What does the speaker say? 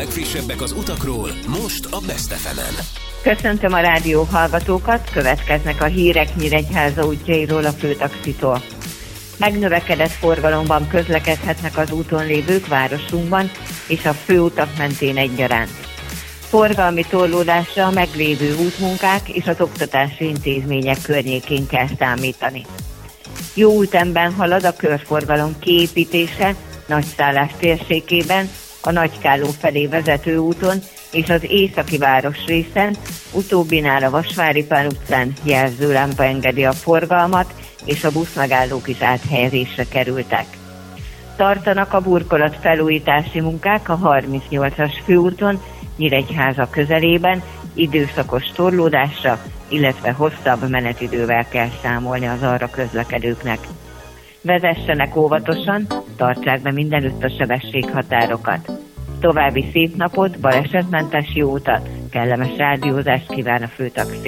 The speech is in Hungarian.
legfrissebbek az utakról, most a Best FM-en. Köszöntöm a rádió hallgatókat, következnek a hírek Nyíregyháza útjairól a főtaxitól. Megnövekedett forgalomban közlekedhetnek az úton lévők városunkban és a főutak mentén egyaránt. Forgalmi torlódásra a meglévő útmunkák és az oktatási intézmények környékén kell számítani. Jó ütemben halad a körforgalom kiépítése Nagyszállás térségében, a Nagykálló felé vezető úton és az északi városrészen, utóbbinál a Vasvári Pál utcán jelzőlámpa engedi a forgalmat, és a buszmegállók is áthelyezésre kerültek. Tartanak a burkolat felújítási munkák a 38-as főúton, Nyíregyháza közelében, időszakos torlódásra, illetve hosszabb menetidővel kell számolni az arra közlekedőknek. Vezessenek óvatosan, tartsák be mindenütt a sebességhatárokat. További szép napot, balesetmentes jó utat, kellemes rádiózást kíván a főtaxi.